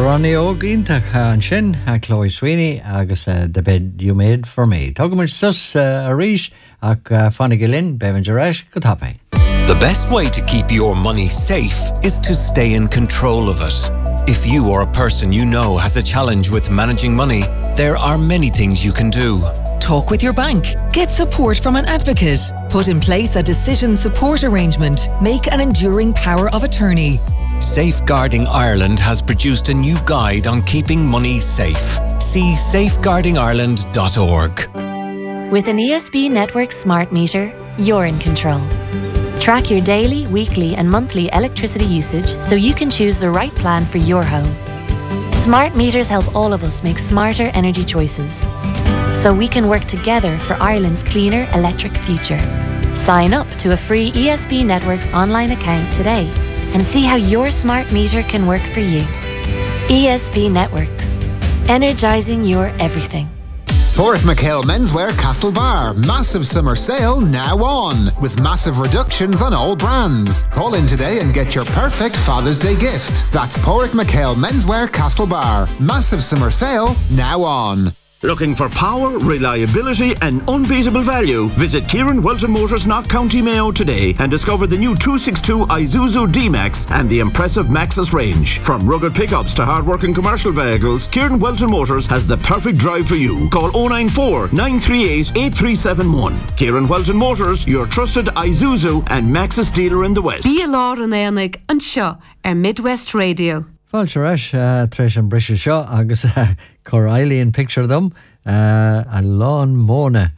Ronnie O'Gintach an sin Chloe Sweeney agus The Bed You Made For Me. Tugamid sus a ríis ach fannig linn Bevan Jaresh go tapé. The best way to keep your money safe is to stay in control of it. If you or a person you know has a challenge with managing money, there are many things you can do. Talk with your bank. Get support from an advocate. Put in place a decision support arrangement. Make an enduring power of attorney. Safeguarding Ireland has produced a new guide on keeping money safe. See safeguardingireland.org. With an ESB Network smart meter, you're in control. Track your daily, weekly and monthly electricity usage so you can choose the right plan for your home. Smart meters help all of us make smarter energy choices, so we can work together for Ireland's cleaner electric future. Sign up to a free ESB Networks online account today and see how your smart meter can work for you. ESB Networks. Energising your everything. Porrick-McHale Menswear Castlebar. Massive summer sale now on, with massive reductions on all brands. Call in today and get your perfect Father's Day gift. That's Porrick-McHale Menswear Castlebar. Massive summer sale now on. Looking for power, reliability and unbeatable value? Visit Kieran Welton Motors, Knock County Mayo today and discover the new 262 Isuzu D-Max and the impressive Maxus range. From rugged pickups to hard-working commercial vehicles, Kieran Welton Motors has the perfect drive for you. Call 094 938 8371. Kieran Welton Motors, your trusted Isuzu and Maxus dealer in the West. Bí Lár an Éanaig an seo Midwest Radio. Fáilte reis treis an brise seo agus cur Eileen picture them a lawn móna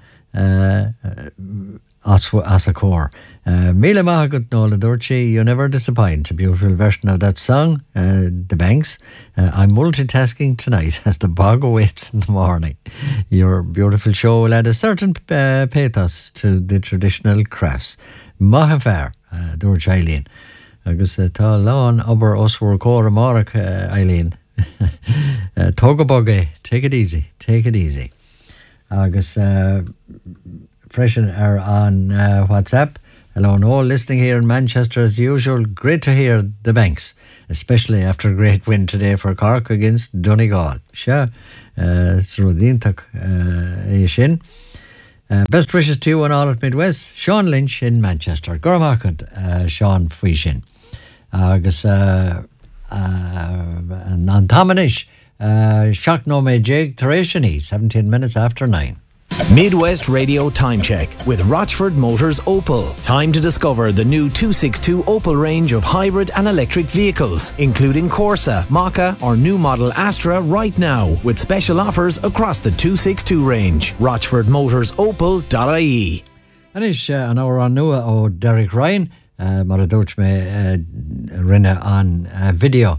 as a core. Míle maith agat nóla dúirtí, you never disappoint. A beautiful version of that song, The Banks. I'm multitasking tonight as the bog awaits in the morning. Your beautiful show will add a certain pathos to the traditional crafts. Maith fair, dúirt Eileen. Agus tá lán obair osúr córa márach Eileen. Tógabogé, take it easy. Agus freshen on WhatsApp. Hello and all listening here in Manchester as usual. Great to hear the Banks, especially after a great win today for Cork against Donegal. Sure, Srudintach Shin. Best wishes to you and all at Midwest. Sean Lynch in Manchester. Gormakant, Sean Fuishin. Agus Nantamanish, Shock No Me Jig, Theresiani, 17 minutes after 9. Midwest Radio Time Check with Rochford Motors Opel. Time to discover the new 262 Opel range of hybrid and electric vehicles, including Corsa, Maka or new model Astra right now, with special offers across the 262 range. RochfordMotorsOpel.ie. Anish an hour on nua o Derek Ryan, mar a dúirt me rinne an video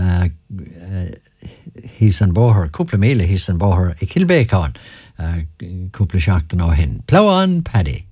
hís an bóthir, cúpla míle hís an bóthir I Kilbéacán, cúpla seachtain ó hin. Plough on Paddy.